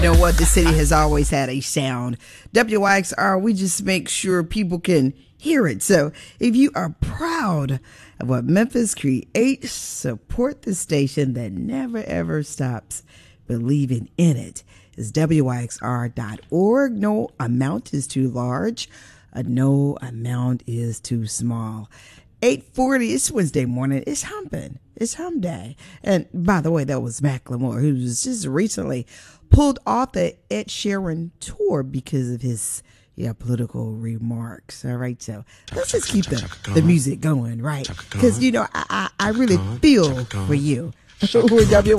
You know what? The city has always had a sound. WYXR, we just make sure people can hear it. So if you are proud of what Memphis creates, support the station that never ever stops believing in it. It's WYXR.org. No amount is too large. No amount is too small. 8:40, it's Wednesday morning. It's humping. It's hump day. And by the way, that was Macklemore, who was just recently pulled off the Ed Sheeran tour because of his political remarks. All right, so let's just keep the music going, right? Because, I really feel for you. We're